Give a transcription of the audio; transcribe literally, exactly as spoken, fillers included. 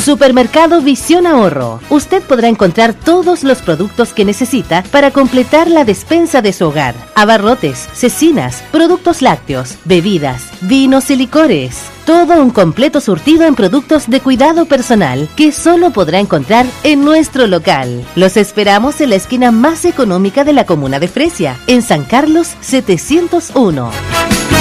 Supermercado Visión Ahorro. Usted podrá encontrar todos los productos que necesita para completar la despensa de su hogar. Abarrotes, cecinas, productos lácteos, bebidas, vinos y licores. Todo un completo surtido en productos de cuidado personal que solo podrá encontrar en nuestro local. Los esperamos en la esquina más económica de la comuna de Fresia, en San Carlos setecientos uno.